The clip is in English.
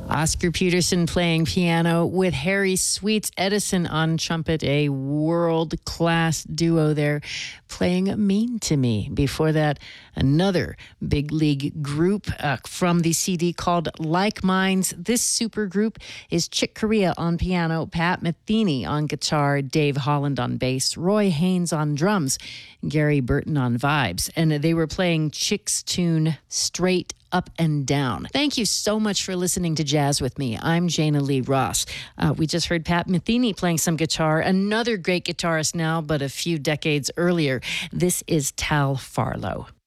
Oscar Peterson playing piano with Harry Sweets Edison on trumpet, a world-class duo there playing Mean to Me. Before that, another big league group from the CD called Like Minds. This super group is Chick Corea on piano, Pat Metheny on guitar, Dave Holland on bass, Roy Haynes on drums, Gary Burton on vibes. And they were playing Chick's tune Straight Up and Down. Thank you so much for listening to Jazz with me. I'm Jana Lee Ross. We just heard Pat Metheny playing some guitar, another great guitarist now, but a few decades earlier. This is Tal Farlow.